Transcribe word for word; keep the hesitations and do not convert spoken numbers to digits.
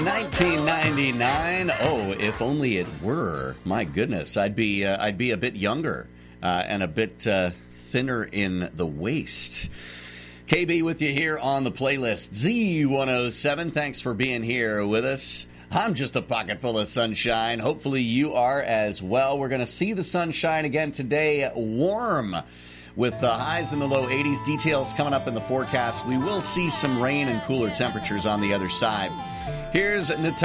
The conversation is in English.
nineteen ninety-nine. Oh, if only it were. My goodness, I'd be uh, I'd be a bit younger uh, and a bit uh, thinner in the waist. K B with you here on the playlist. Z one oh seven, thanks for being here with us. I'm just a pocket full of sunshine. Hopefully you are as well. We're going to see the sunshine again today. Warm with the highs in the low eighties. Details coming up in the forecast. We will see some rain and cooler temperatures on the other side. Here's Natasha.